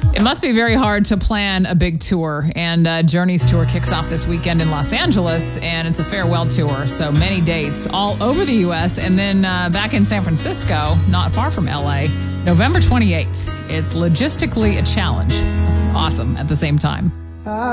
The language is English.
It must be very hard to plan a big tour, and Journey's tour kicks off this weekend in Los Angeles, and it's a farewell tour, so many dates all over the U.S., and then back in San Francisco, not far from L.A., November 28th. It's logistically a challenge. Awesome at the same time.